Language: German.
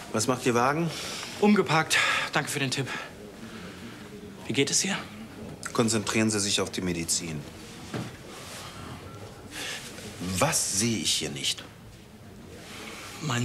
Was macht Ihr Wagen? Umgeparkt. Danke für den Tipp. Wie geht es hier? Konzentrieren Sie sich auf die Medizin. Was sehe ich hier nicht?